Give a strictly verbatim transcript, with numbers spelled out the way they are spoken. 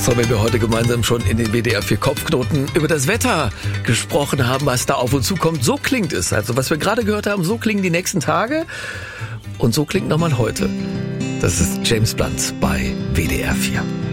So, wenn wir heute gemeinsam schon in den W D R vier Kopfknoten über das Wetter gesprochen haben, was da auf uns zukommt, so klingt es. Also was wir gerade gehört haben, so klingen die nächsten Tage und so klingt nochmal heute. Das ist James Blunt bei W D R vier.